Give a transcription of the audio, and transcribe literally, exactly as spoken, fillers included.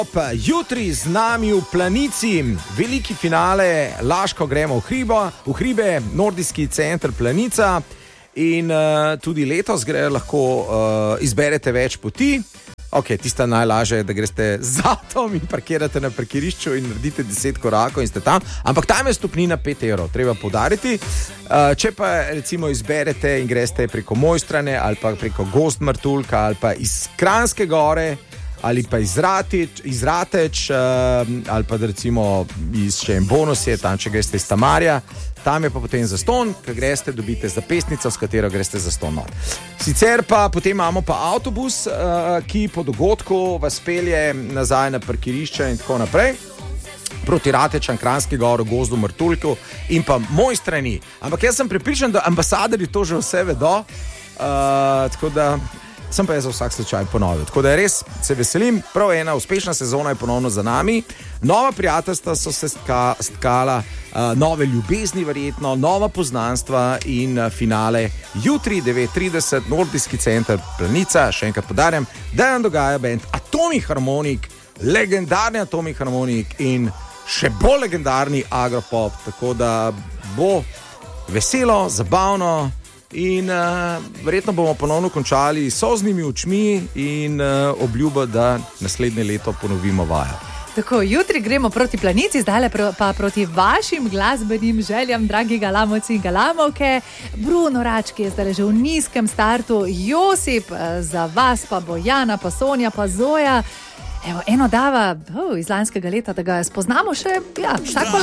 Jutri z nami v Planici, veliki finale, Laško gremo v, hribo, v hribe, nordijski center Planica in uh, tudi letos gre, lahko uh, izberete več poti. Ok, tista najlažje je, da greste z avtom in parkirate na parkirišču in naredite deset korakov in ste tam, ampak tam je stopnina pet evrov, treba poudariti. Uh, če pa recimo izberete in greste preko Mojstrane ali pa preko Gozd Martuljka ali pa iz Kranjske gore, ali pa iz Rateč, iz Rateč uh, ali pa recimo iz še en bonus je tam, če greste iz Tamarja, tam je pa potem zaston, ko greste, dobite zapestnico, s katero greste zaston. Sicer pa potem imamo pa avtobus, uh, ki po dogodku vas pelje nazaj na parkirišče in tako naprej, proti Ratečam, Kranjski gor, Gozdu Martuljku in pa Mojstrani. Ampak jaz sem prepričan, da ambasadorji to že vse vedo, uh, tako da sem pa jaz za vsak slučaj ponovil. Tako da je res, se veselim, prav ena uspešna sezona je ponovno za nami. Nova prijateljstva so se ska, stkala, uh, nove ljubezni verjetno, nova poznanstva in uh, finale jutri devet trideset, nordijski center Planica, še enkrat podarjam, da nam dogaja band Atomic Harmonic, legendarni Atomic Harmonic in še bolj legendarni Agropop, tako da bo veselo, zabavno. In uh, verjetno bomo ponovno končali s solznimi očmi in uh, obljubo, da naslednje leto ponovimo vajo. Tako, jutri gremo proti Planici, zdaj pa proti vašim glasbenim željam, dragi galamovci in galamovke. Bruno Rački je zdaj že v nizkem startu, Josip, za vas pa Bojana, pa Sonja, pa Zoja. Evo, eno dava oh, iz lanskega leta, da ga spoznamo še, ja, tako